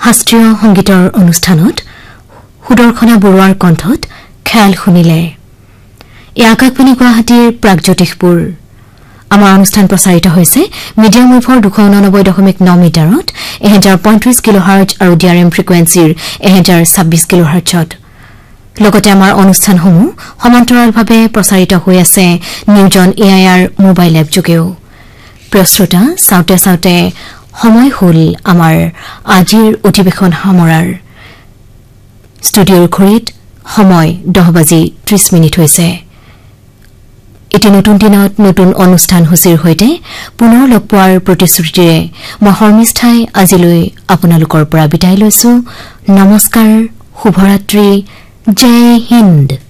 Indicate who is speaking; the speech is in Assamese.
Speaker 1: শাস্ত্ৰীয় সংগীতৰ অনুষ্ঠানত সুদৰ্শনা বৰুৱাৰ কণ্ঠত খেল শুনিলে এই আকাশবাণী গুৱাহাটীৰ প্ৰাগজ্যোতিষপুৰ আমাৰ অনুষ্ঠান প্ৰচাৰিত হৈছে মিডিয়াম ৱেভৰ 289.9 মিটাৰত 1035 কিলোহাৰ্টজ আৰু ডিআৰএম ফ্ৰিকুৱেন্সিৰ 1026 কিলোহাৰ্টজত লগতে আমাৰ অনুষ্ঠানসমূহ সমান্তৰালভাৱে প্ৰচাৰিত হৈ আছে নিউজন এআইআৰ মোবাইল এপ যোগেও প্ৰিয় শ্ৰোতা চাওঁতে চাওঁতে সময় হ'ল আমাৰ আজিৰ অধিৱেশন সামৰাৰ ষ্টুডিঅ'ৰ ঘড়ীত সময় 10:30 হৈছে এটি নতুন দিনত নতুন অনুষ্ঠান সূচীৰ সৈতে পুনৰ লগ পোৱাৰ প্ৰতিশ্ৰুতিৰে মই শৰ্মিষ্ঠাই আজিলৈ আপোনালোকৰ পৰা বিদায় লৈছো নমস্কাৰ শুভৰাত্ৰি জয় হিন্দ